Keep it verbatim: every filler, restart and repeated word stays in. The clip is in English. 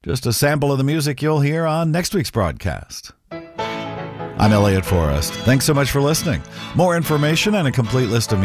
Just a sample of the music you'll hear on next week's broadcast. I'm Elliot Forrest. Thanks so much for listening. More information and a complete list of